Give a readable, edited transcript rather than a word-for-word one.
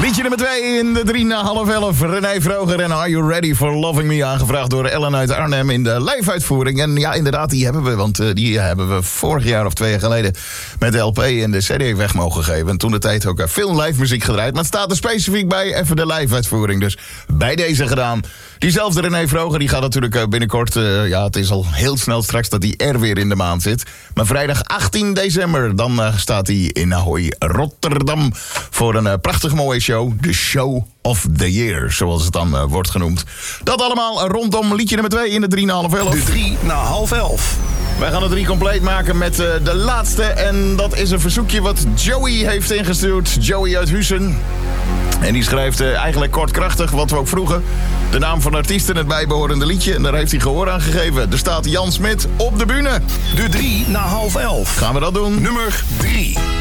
Liedje nummer 2 in de 3 na half 11. René Vroger en Are You Ready for Loving Me? Aangevraagd door Ellen uit Arnhem in de live-uitvoering. En ja, inderdaad, die hebben we. Want die hebben we vorig jaar of 2 jaar geleden met de LP en de CD weg mogen geven. En toen de tijd ook veel live muziek gedraaid. Maar het staat er specifiek bij, even de live-uitvoering. Dus bij deze gedaan. Diezelfde René Vroger, die gaat natuurlijk binnenkort... het is al heel snel straks dat hij er weer in de maand zit. Maar vrijdag 18 december, dan staat hij in Ahoy, Rotterdam... voor een prachtig mooie show. De Show of the Year, zoals het dan wordt genoemd. Dat allemaal rondom liedje nummer 2 in de 3 na half 11. De 3 na half 11. Wij gaan de 3 compleet maken met de laatste. En dat is een verzoekje wat Joey heeft ingestuurd. Joey uit Huissen. En die schrijft eigenlijk kortkrachtig, wat we ook vroegen... de naam van de artiest en het bijbehorende liedje. En daar heeft hij gehoor aan gegeven. Er staat Jan Smit op de bühne. De 3 na half 11. Gaan we dat doen? Nummer 3.